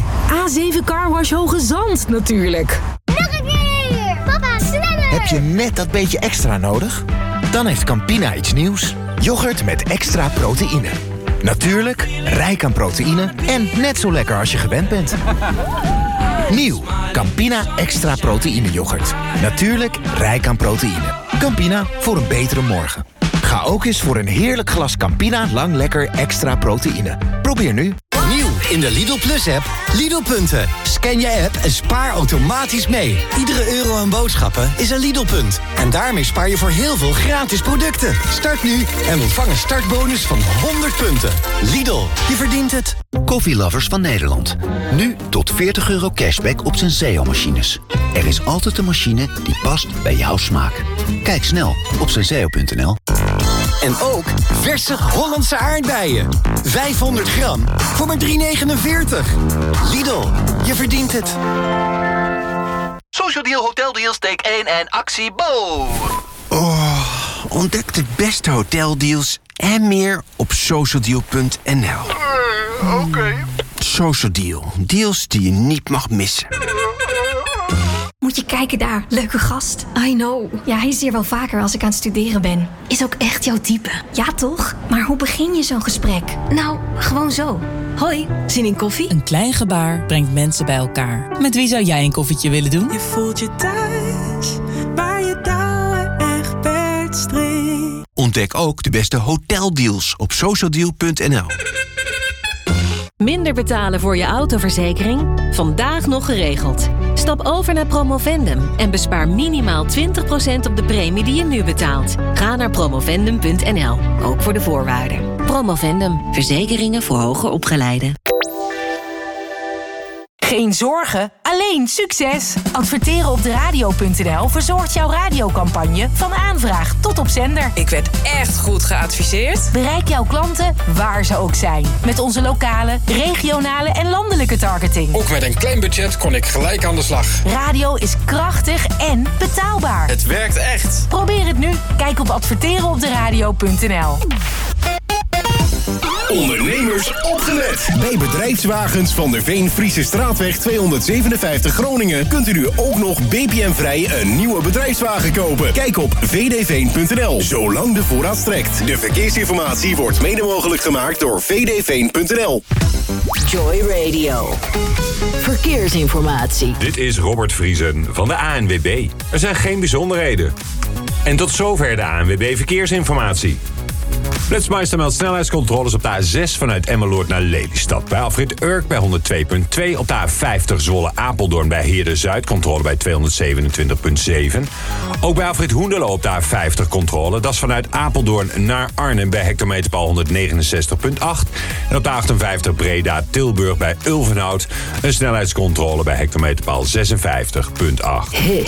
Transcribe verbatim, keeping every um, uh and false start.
A zeven Carwash Hoge Zand natuurlijk. Nog een keer! Papa, sneller! Heb je net dat beetje extra nodig? Dan heeft Campina iets nieuws. Yoghurt met extra proteïne. Natuurlijk, rijk aan proteïne en net zo lekker als je gewend bent. Nieuw, Campina extra proteïne yoghurt. Natuurlijk, rijk aan proteïne. Campina, voor een betere morgen. Ga ook eens voor een heerlijk glas Campina Lang Lekker extra proteïne. Probeer nu. Nieuw in de Lidl Plus-app. Lidl-punten. Scan je app en spaar automatisch mee. Iedere euro aan boodschappen is een Lidl-punt. En daarmee spaar je voor heel veel gratis producten. Start nu en ontvang een startbonus van honderd punten. Lidl, je verdient het. Koffielovers van Nederland. Nu tot veertig euro cashback op Senseo-machines. Er is altijd een machine die past bij jouw smaak. Kijk snel op senseo punt n l. En ook verse Hollandse aardbeien. vijfhonderd gram voor maar drie negenenveertig. Lidl, je verdient het. Social Deal Hotel Deals, take één en actie Bo. Oh, ontdek de beste hoteldeals en meer op socialdeal punt n l. Uh, Oké. Okay. Social Deal, deals die je niet mag missen. Moet je kijken daar, leuke gast. I know. Ja, hij is hier wel vaker als ik aan het studeren ben. Is ook echt jouw type. Ja, toch? Maar hoe begin je zo'n gesprek? Nou, gewoon zo. Hoi, zin in koffie? Een klein gebaar brengt mensen bij elkaar. Met wie zou jij een koffietje willen doen? Je voelt je thuis, waar je touwen echt bedstreekt. Ontdek ook de beste hoteldeals op socialdeal punt n l. Minder betalen voor je autoverzekering? Vandaag nog geregeld. Stap over naar Promovendum en bespaar minimaal twintig procent op de premie die je nu betaalt. Ga naar promovendum punt n l, ook voor de voorwaarden. Promovendum, verzekeringen voor hoger opgeleiden. Geen zorgen, alleen succes! Adverteren op de radio punt n l verzorgt jouw radiocampagne van aanvraag tot op zender. Ik werd echt goed geadviseerd. Bereik jouw klanten waar ze ook zijn. Met onze lokale, regionale en landelijke targeting. Ook met een klein budget kon ik gelijk aan de slag. Radio is krachtig en betaalbaar. Het werkt echt. Probeer het nu. Kijk op adverteren op de radio punt n l. Ondernemers opgelet. Bij Bedrijfswagens van der Veen Friese Straatweg tweehonderdzevenenvijftig Groningen kunt u nu ook nog B P M-vrij een nieuwe bedrijfswagen kopen. Kijk op v d veen punt n l, zolang de voorraad strekt. De verkeersinformatie wordt mede mogelijk gemaakt door v d veen punt n l. Joy Radio. Verkeersinformatie. Dit is Robert Vriesen van de A N W B. Er zijn geen bijzonderheden. En tot zover de A N W B Verkeersinformatie. Flitsmeister meldt snelheidscontroles op de A zes vanuit Emmeloord naar Lelystad. Bij Alfred Urk bij honderd twee komma twee. Op de A vijftig Zwolle-Apeldoorn bij Heerde-Zuid. Controle bij tweehonderdzevenentwintig komma zeven. Ook bij Alfred Hoenderloo op de A vijftig controle. Dat is vanuit Apeldoorn naar Arnhem bij hectometerpaal honderdnegenenzestig komma acht. En op de achtenvijftig Breda-Tilburg bij Ulvenhout. Een snelheidscontrole bij hectometerpaal zesenvijftig komma acht.